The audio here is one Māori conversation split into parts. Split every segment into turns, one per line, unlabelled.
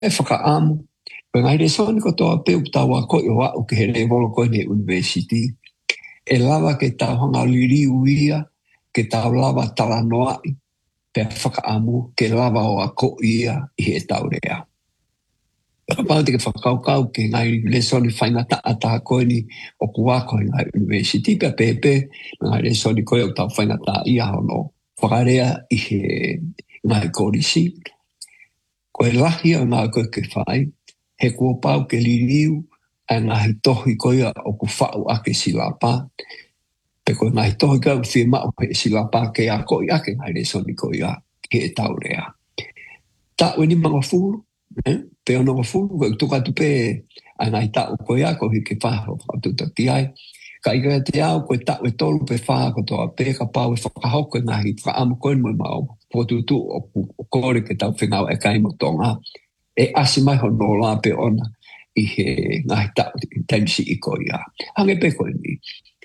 e whakaamu. Ko ngai re soni ko toa peu tawa ko i wa o ke here volo ko ne university. E lava ke tau hanga liri uia, ke tau lava talanoa pe whakaamu, ke lava o a ko ia i he tau rea. Pau te ke whakaukau ke ngai le soni whaingata ata koe ni o kua koe ngai university pe pepe, ngai le soni koe o tau whaingata ia hono whakarea i he ngai korisi. Koe lahi o ngai koe ke whai, he kua pau ke liriu, a ngahi tohi koe o ku whau ake silapa. Pe koe ngahi tohi koe o whima o he silapa ke a koe ake ngai le soni koe a he e tau rea. Ta weni mga furu, pe ono mga furu, koe tuka tupe a ngai tau koe a koe ke whaho whatuta ti ai. Ka ika te au koe tau e tolu pe wha ko toa pe ka pau e whakahoko ngahi whaamu koe mo mau potutu o kore ke tau whengau e kai mo tonga. E asi mai ho no la pe ona i he ngahi tau taimsi i koe a. Hange pe koe ni.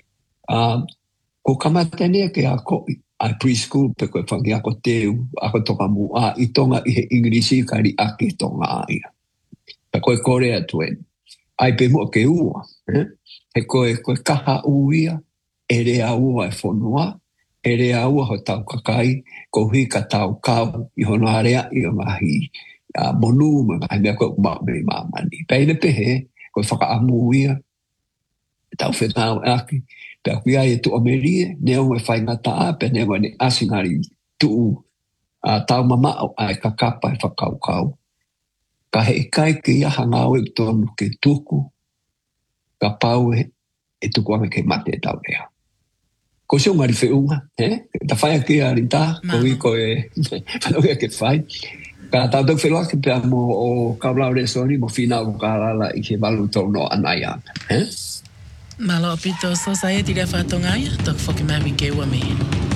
Ko kamatania ke a koe ai preschool pe koe whangi ako teu, ako toka mu a i tonga i he ingrisi kari aki tonga a ia. Pe koe kore atuen. Ai pe mua ke ua. He koe kaha uia, e rea ua e whonua, e rea ua ho tau kakai, ko hui ka tau kau i hono area i o ngahi monu mga mea koe umau mei mamani. Peine pehe, koe whakaamu uia, tau whenau aki, pe a kuia e tu omerie, neo e whaingata a, pe neo e ne asingari tu tau mamao ai ka kapa e whakaukau. Ka he kai ke iaha ngau e tonu ke tuku, ka pau e tuku ame ke mate e tau rea. Ko se ngari whiunga, ta whaia ki a rinta, ko i ko e whanauia ke whai. Ka tau tau whelua ke pia mo o kaulau re soni, mo whina o kālala i ke walu tau no anai ana.
Malo apito so sa e tira whatonga ia, tok whakimami ke ua me.